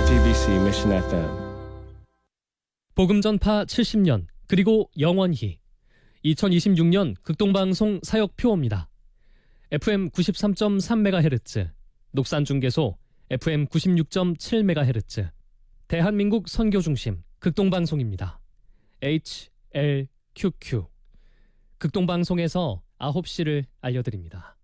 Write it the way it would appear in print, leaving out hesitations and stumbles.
GBC Mission FM. 복음 전파 70년 그리고 영원히 2026년 극동방송 사역표입니다. FM 93.3MHz, 녹산중계소 FM 96.7MHz, 대한민국 선교중심 극동방송입니다. HLQQ. 극동방송에서 9시를 알려드립니다.